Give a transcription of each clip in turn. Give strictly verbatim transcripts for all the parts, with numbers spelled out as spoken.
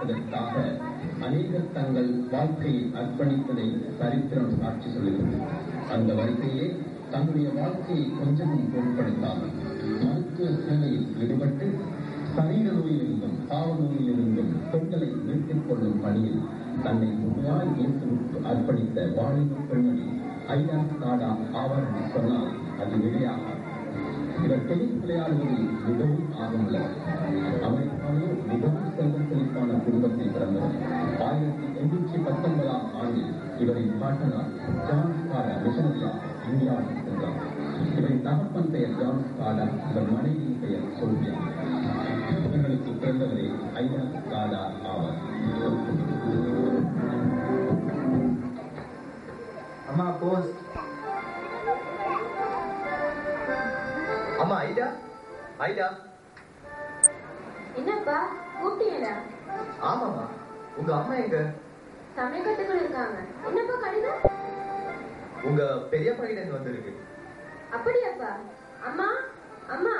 இதற்காக அநேகர் தங்கள் வாழ்க்கையை அர்ப்பணித்ததை சரித்திரம் சாட்சி சொல்கிறது. அந்த வரிசையே தன்னுடைய வாழ்க்கையை கொஞ்சமும் பொருட்படுத்தாமல் மருத்துவ சேவையில் ஈடுபட்டு சரீர நோயிலிருந்தும் பாவ நோயிலிருந்தும் பெண்களை மீட்டுக் கொள்ளும் பணியில் தன்னை முழுமையாய் இயேசுவுக்கு அர்ப்பணித்த வாலிப பெண்மணி ஐயா காடா ஆவார் என்று சொன்னால் அது வெளியாக. இவர் டென்னிஸ் விளையாடுவதில் மிகவும் ஆர்வமுள்ளவர். அமெரிக்காவிலே மிகவும் செல்வ செழிப்பான குடும்பத்தில் பிறந்தவர். ஆயிரத்தி எண்ணூற்றி பத்தொன்பதாம் ஆண்டில் இவரின் பாட்டனார் ஜான் ஸ்காடா மிஷனரியா இந்தியாவுக்கு சென்றார். இவரின் தகப்பன் பெயர் ஜான் ஸ்காடா, இவர் மனைவியின் பெயர் சோபியா. இவர்களுக்கு பிறந்தவரே ஐயா ஸ்காடா ஆவார். அம்மா போஸ். அம்மா ஐடா, ஐடா. என்னப்பா கூப்பிட்டீங்களா? ஆமாம்மா. உங்க அம்மா எங்க? சமையல் கட்டுக்குள்ள இருக்காங்க. என்னப்பா கடிதம்? உங்க பெரியப்பா கிட்ட இருந்து வந்திருக்கு. அப்படியாப்பா? அம்மா, அம்மா.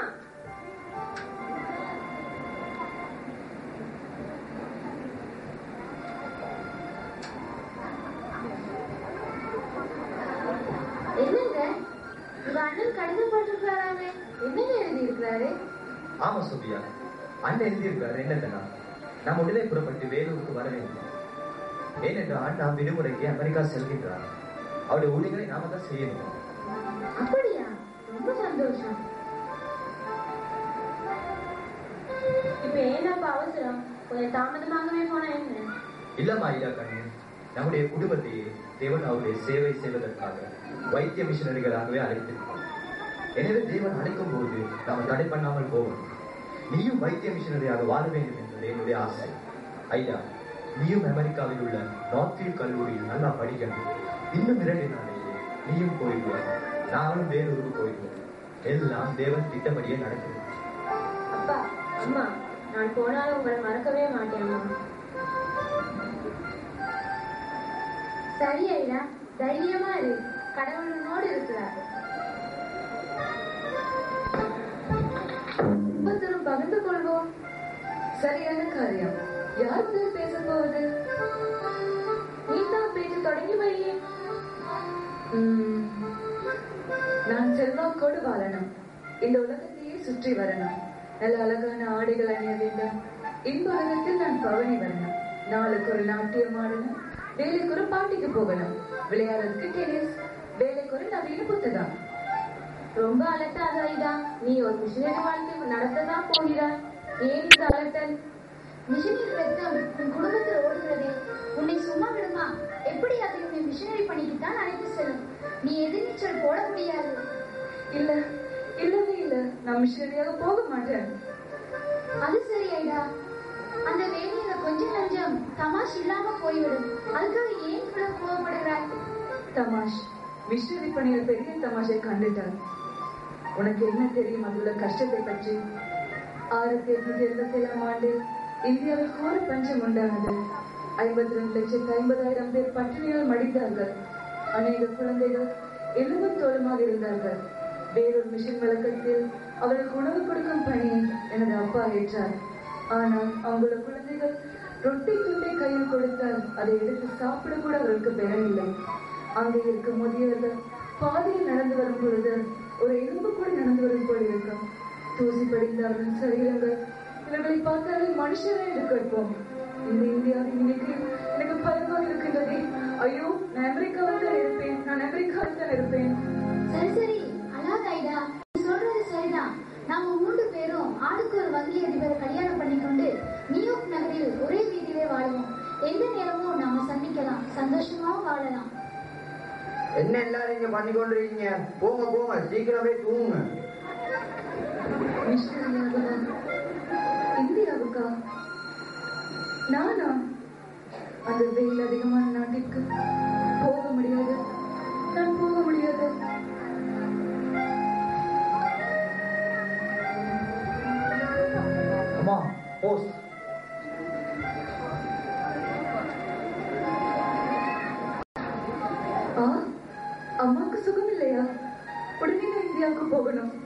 என்னங்க உங்க அண்ணன் கடிதம் போட்டிருக்காராமே, என்னங்க எழுதி இருக்கிறாரு? ஆமா சோபியா, அண்ணன் எழுதி இருக்காரு. என்னதுன்னா, நாம் உடனே புறப்பட்டு வேலூருக்கு வர வேண்டும். ஏனென்றால் அண்ணா விடுமுறைக்கு அமெரிக்கா செல்கின்றார். அவருடைய ஊழியர்களை நாம தான் செய்யணும். அப்படியா? ரொம்ப சந்தோஷம். இப்ப ஏனாப்பா அவசரம்? கொஞ்சம் தாமதமாகவே போனா என்ன? இல்லம்மா ஐயா கண்ணு, நம்முடைய குடும்பத்தையே தேவன் அவருடைய சேவை செய்வதற்காக வைத்திய மிஷனரிகளாகவே அழைத்திருப்பார். எனவே தேவன் அழைக்கும் போது நாம் தடை பண்ணாமல் போவோம். நீயும் வைத்திய மிஷனரியாக வாழ வேண்டும் என்பது என்னுடைய ஆசை. ஐயா, நீயும் அமெரிக்காவில் உள்ள நார்த்ஃபீல்ட் கல்லூரியில் நல்லா படிக்கணும். இன்னும் இரண்டு நாளையே நீயும் போயிடுவார், நானும் வேலூருக்கு போயிடுவோம். எல்லாம் தேவன் திட்டப்படியே நடக்கும். அப்பா, அம்மா, நான் போனாலும் உங்களை மறக்கவே மாட்டேன். சரி ஐயா, தைரியமா இரு, கடவுள் உன்னோடு இருக்கிறார். ஒவ்வொருத்தரும் பகிர்ந்து கொள்வோம். சரியான காரியம். யார் முதல் பேச போவது? நீதான் பேச்சு தொடங்கி வையே. நான் செல்வாக்கோடு வாழணும். இந்த உலகத்தையே சுற்றி வரணும். நல்ல அழகான ஆடைகள் அணிய வேண்டும். இந்த உலகத்தில் நான் பவனி வரணும். நாளுக்கு ஒரு நாட்டியம் ஆடணும். வேலைக்கு ஒரு பாட்டிக்கு போகணும். விளையாடுறதுக்கு டென்னிஸ். வேலைக்கு ஒரு நவீன புத்தகம். ரொம்ப அலட்டாத ஐயா, நீ ஒரு மிஷினரி வாழ்க்கை நடத்ததான் போகிறாய். ஏன் இந்த அலட்டல்? மிஷனரி ரத்தம் உன் குடும்பத்தில் ஓடுகிறதே, உன்னை சும்மா விடுமா? எப்படி அதை உன்னை மிஷனரி பணிக்குத்தான் அழைத்து செல்லும். நீ எதிர்நீச்சல் போட முடியாது. இல்ல, இல்லவே இல்ல, நான் மிஷனரியாக போக மாட்டேன். அது சரி ஐடா, அந்த வேலையில கொஞ்சம் நஞ்சம் தமாஷ் இல்லாம போய்விடும். அதுக்காக ஏன் இவ்வளவு கோவப்படுகிறாய்? தமாஷ் மிஷனரி பணியில் பெரிய தமாஷை கண்டுட்டார். உனக்கு என்ன தெரியும் அதுள்ள கஷ்டத்தை பற்றி? ஆயிரத்தி எட்நூத்தி எழுபத்தி ஏழாம் ஆண்டு இந்தியாவில் கோர பஞ்சம் உண்டானது. ஐம்பத்தி ரெண்டு லட்சத்து ஐம்பதாயிரம் பேர் பட்டினியால் மடிந்தார்கள். அநேக குழந்தைகள் எலும்பும் தோலுமாக இருந்தார்கள். வேறொரு மிஷன் வழக்கத்தில் அவர்களுக்கு உணவு கொடுக்கும் பணியை எனது அப்பா ஏற்றார். ஆனால் அவங்களோட குழந்தைகள் ரொட்டி துண்டை கையில் கொடுத்தால் அதை எடுத்து சாப்பிட கூட அவர்களுக்கு பெறவில்லை. அங்கே இருக்கும் முதியவர்கள் பாதையில் நடந்து வரும் பொழுது ஒரு எலும்பு கூட நடந்து வரும் போல் இருக்கும். தூசி படிந்த அவர்களின் சரீரங்கள் இவர்களை பார்த்தாலே மனுஷரே என்று கேட்போம். இந்த இந்தியாவின் இன்னைக்கு எனக்கு பயமாக இருக்கின்றதே. ஐயோ, நான் அமெரிக்காவில் தான் இருப்பேன், நான் அமெரிக்காவில் தான் இருப்பேன். சரி சரி, அழாத ஐடா, நீ சொல்றது சரிதான். நாம மூன்று பேரும் ஆளுக்கு ஒரு வங்கி அதிபரை கல்யாணம் பண்ணிக்கொண்டு நியூயார்க் நகரில் ஒரே வீட்டிலே வாழுவோம். எந்த நேரமும் நாம சந்திக்கலாம், சந்தோஷமாவும் வாழலாம். என்ன எல்லாரும் இங்க பண்ணி கொண்டிருக்கீங்க? போங்க போங்க, சீக்கிரமே தூங்குங்க. இந்தியாவுக்கா? நானா? அந்த வெயில் அதிகமான நாட்டிற்கு போக முடியாது, நான் போக முடியாது. அம்மா போஸ்ட். அம்மாவுக்கு சுகம் இல்லையா? உடனே நான் இந்தியாவுக்கு போகணும்.